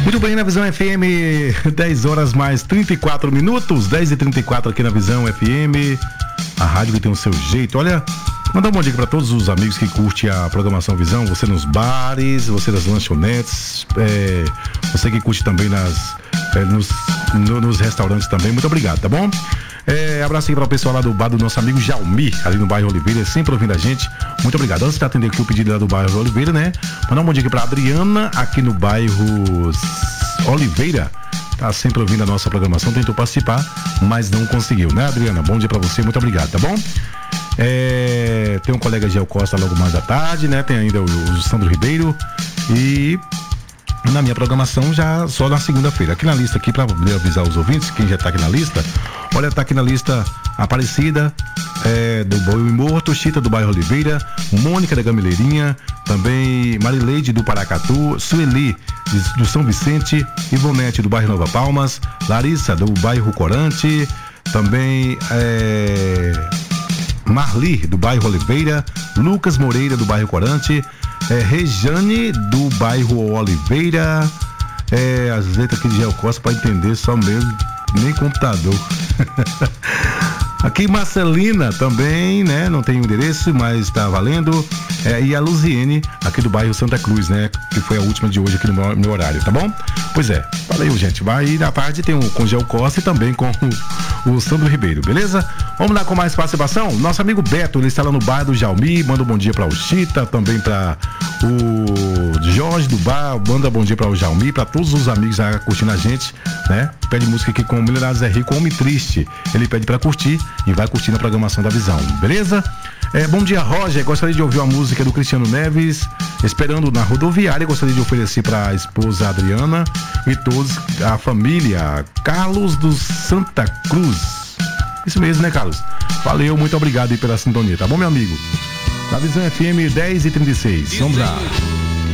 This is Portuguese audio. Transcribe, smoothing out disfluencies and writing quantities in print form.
Muito bem, na Visão FM, 10 horas mais 34 minutos, 10h34 aqui na Visão FM, a rádio que tem o seu jeito. Olha, mandar um bom dia para todos os amigos que curtem a programação Visão, você nos bares, você das lanchonetes, você que curte também nos restaurantes também, muito obrigado, tá bom? Abraço aqui para o pessoal lá do bar do nosso amigo Jaumi, ali no bairro Oliveira, sempre ouvindo a gente. Muito obrigado. Antes de atender aqui o pedido lá do bairro Oliveira, né? Mandar um bom dia aqui para Adriana, aqui no bairro Oliveira. Tá sempre ouvindo a nossa programação, tentou participar, mas não conseguiu, né, Adriana? Bom dia para você, muito obrigado, tá bom? Tem um colega Gel Costa logo mais à tarde, né? Tem ainda o Sandro Ribeiro e na minha programação já só na segunda-feira. Aqui na lista aqui, para poder avisar os ouvintes, quem já tá aqui na lista, olha, tá aqui na lista Aparecida, do Boi Morto, Chita do bairro Oliveira, Mônica da Gamileirinha, também Marileide do Paracatu, Sueli do São Vicente, Ivonete do bairro Nova Palmas, Larissa do bairro Corante, também Marli do bairro Oliveira, Lucas Moreira do bairro Corante, Rejane do bairro Oliveira, as letras aqui de Gel Costa para entender só mesmo, nem computador. Aqui Marcelina também, né? Não tem o endereço, mas tá valendo. E a Luziene, aqui do bairro Santa Cruz, né? Que foi a última de hoje aqui no meu horário, tá bom? Pois é, valeu, gente. Vai na tarde tem com Gel Costa e também com o Sandro Ribeiro, beleza? Vamos lá com mais participação? Nosso amigo Beto, ele está lá no bar do Jaumi, manda um bom dia para o Chita, também para o Jorge do bar, manda bom dia para o Jaumi, para todos os amigos aí curtindo a gente, né? Pede música aqui com o Milionários é Rico, Homem Triste. Ele pede para curtir e vai curtir na programação da Visão, beleza? Bom dia, Roger. Gostaria de ouvir a música do Cristiano Neves, Esperando na Rodoviária. Gostaria de oferecer para a esposa Adriana e todos, a família Carlos do Santa Cruz. Isso mesmo, né, Carlos? Valeu, muito obrigado aí pela sintonia, tá bom, meu amigo? Da Visão FM 10h36. Vamos lá.